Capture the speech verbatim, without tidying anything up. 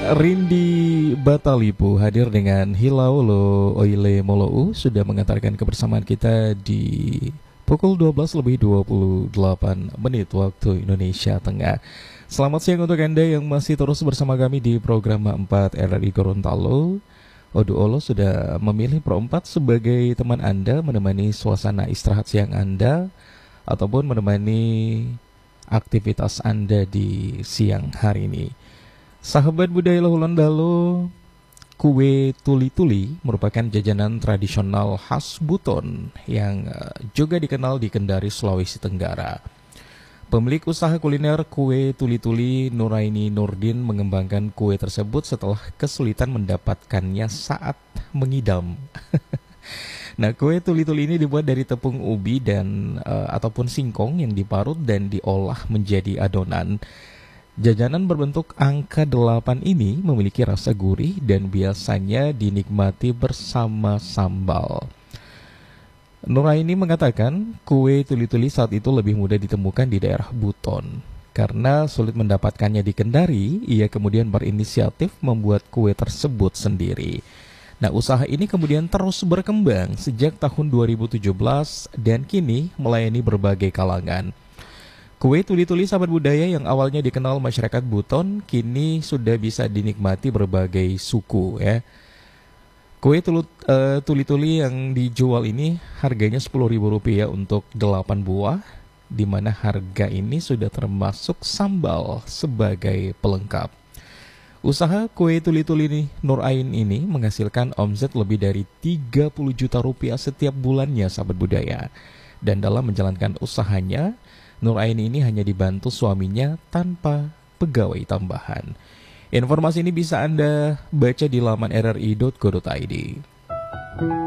Rindi Batalipu hadir dengan Hilau Lo Oile Molou sudah mengantarkan kebersamaan kita di pukul dua belas lebih dua puluh delapan menit waktu Indonesia Tengah. Selamat siang untuk Anda yang masih terus bersama kami di program empat R R I Gorontalo. Odu Olo sudah memilih Pro empat sebagai teman Anda menemani suasana istirahat siang Anda ataupun menemani aktivitas Anda di siang hari ini. Sahabat budaya Lahulan Dalu, kue tuli-tuli merupakan jajanan tradisional khas Buton yang juga dikenal di Kendari, Sulawesi Tenggara. Pemilik usaha kuliner kue tuli-tuli Nuraini Nurdin mengembangkan kue tersebut setelah kesulitan mendapatkannya saat mengidam. Nah, kue tuli-tuli ini dibuat dari tepung ubi dan uh, ataupun singkong yang diparut dan diolah menjadi adonan. Jajanan berbentuk angka delapan ini memiliki rasa gurih dan biasanya dinikmati bersama sambal. Nuraini mengatakan kue tuli-tuli saat itu lebih mudah ditemukan di daerah Buton. Karena sulit mendapatkannya di Kendari, ia kemudian berinisiatif membuat kue tersebut sendiri. Nah, usaha ini kemudian terus berkembang sejak tahun dua ribu tujuh belas dan kini melayani berbagai kalangan. Kue tuli-tuli sahabat budaya yang awalnya dikenal masyarakat Buton kini sudah bisa dinikmati berbagai suku ya. Kue tulut, uh, tuli-tuli yang dijual ini harganya sepuluh ribu rupiah untuk delapan buah, di mana harga ini sudah termasuk sambal sebagai pelengkap. Usaha kue tuli-tuli ini, Nur Ain ini menghasilkan omset lebih dari tiga puluh juta rupiah setiap bulannya sahabat budaya. Dan dalam menjalankan usahanya, Nur Aini ini hanya dibantu suaminya tanpa pegawai tambahan. Informasi ini bisa Anda baca di laman r r i dot co dot i d.